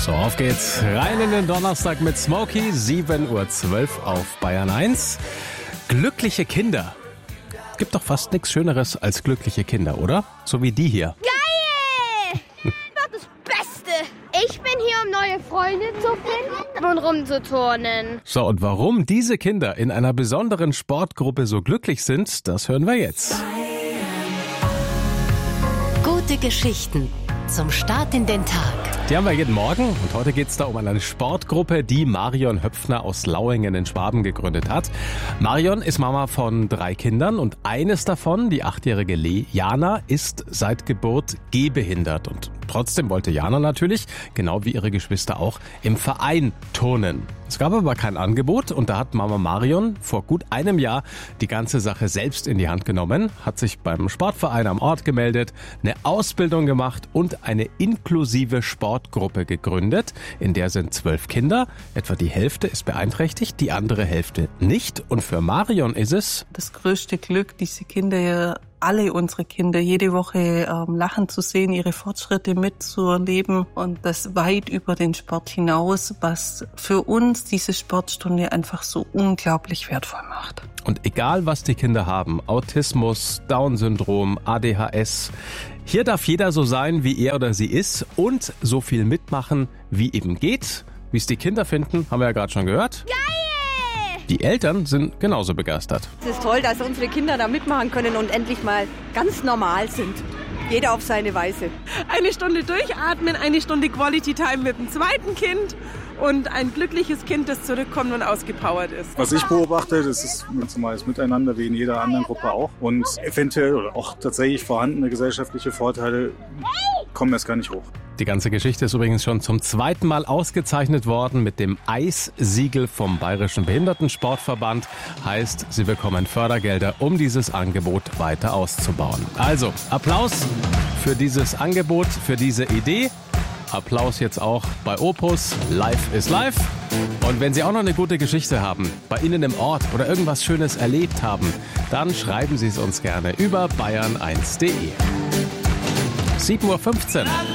So, auf geht's. Rein in den Donnerstag mit Smokey, 7:12 Uhr auf Bayern 1. Glückliche Kinder. Gibt doch fast nichts Schöneres als glückliche Kinder, oder? So wie die hier. Geil! Das ist das Beste. Ich bin hier, um neue Freunde zu finden und rumzuturnen. So, und warum diese Kinder in einer besonderen Sportgruppe so glücklich sind, das hören wir jetzt. Gute Geschichten zum Start in den Tag. Die haben wir jeden Morgen und heute geht's da um eine Sportgruppe, die Marion Höpfner aus Lauingen in Schwaben gegründet hat. Marion ist Mama von 3 Kindern und eines davon, die 8-jährige Jana, ist seit Geburt gehbehindert. Und trotzdem wollte Jana natürlich, genau wie ihre Geschwister auch, im Verein turnen. Es gab aber kein Angebot und da hat Mama Marion vor gut einem Jahr die ganze Sache selbst in die Hand genommen, hat sich beim Sportverein am Ort gemeldet, eine Ausbildung gemacht und eine inklusive Sportgruppe gegründet. In der sind 12 Kinder, etwa die Hälfte ist beeinträchtigt, die andere Hälfte nicht. Und für Marion ist es das größte Glück, diese Kinder, alle unsere Kinder, jede Woche lachen zu sehen, ihre Fortschritte mitzuerleben und das weit über den Sport hinaus, was für uns diese Sportstunde einfach so unglaublich wertvoll macht. Und egal, was die Kinder haben, Autismus, Down-Syndrom, ADHS, hier darf jeder so sein, wie er oder sie ist und so viel mitmachen, wie eben geht. Wie es die Kinder finden, haben wir ja gerade schon gehört. Geil! Die Eltern sind genauso begeistert. Es ist toll, dass unsere Kinder da mitmachen können und endlich mal ganz normal sind. Jeder auf seine Weise. Eine Stunde durchatmen, eine Stunde Quality Time mit dem zweiten Kind und ein glückliches Kind, das zurückkommt und ausgepowert ist. Was ich beobachte, das ist ein ganz normales Miteinander wie in jeder anderen Gruppe auch. Und eventuell oder auch tatsächlich vorhandene gesellschaftliche Vorteile kommen erst gar nicht hoch. Die ganze Geschichte ist übrigens schon zum 2. Mal ausgezeichnet worden mit dem Eis-Siegel vom Bayerischen Behindertensportverband. Heißt, sie bekommen Fördergelder, um dieses Angebot weiter auszubauen. Also, Applaus für dieses Angebot, für diese Idee. Applaus jetzt auch bei Opus. Life is Life. Und wenn Sie auch noch eine gute Geschichte haben, bei Ihnen im Ort oder irgendwas Schönes erlebt haben, dann schreiben Sie es uns gerne über bayern1.de. 7:15 Uhr.